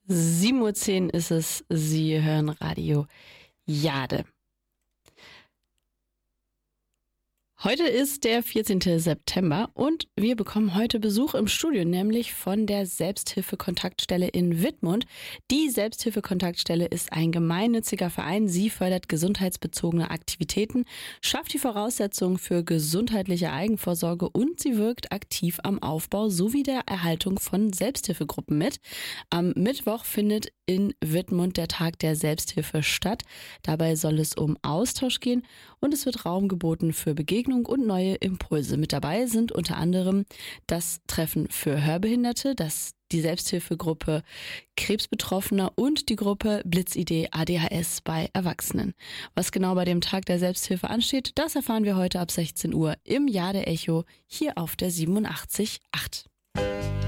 7:10 Uhr ist es. Sie hören Radio Jade. Heute ist der 14. September und wir bekommen heute Besuch im Studio, nämlich von der Selbsthilfe-Kontaktstelle in Wittmund. Die Selbsthilfe-Kontaktstelle ist ein gemeinnütziger Verein. Sie fördert gesundheitsbezogene Aktivitäten, schafft die Voraussetzungen für gesundheitliche Eigenvorsorge und sie wirkt aktiv am Aufbau sowie der Erhaltung von Selbsthilfegruppen mit. Am Mittwoch findet in Wittmund der Tag der Selbsthilfe statt. Dabei soll es um Austausch gehen und es wird Raum geboten für Begegnung und neue Impulse. Mit dabei sind unter anderem das Treffen für Hörbehinderte, die Selbsthilfegruppe Krebsbetroffener und die Gruppe Blitzidee ADHS bei Erwachsenen. Was genau bei dem Tag der Selbsthilfe ansteht, das erfahren wir heute ab 16 Uhr im Jade Echo hier auf der 87.8.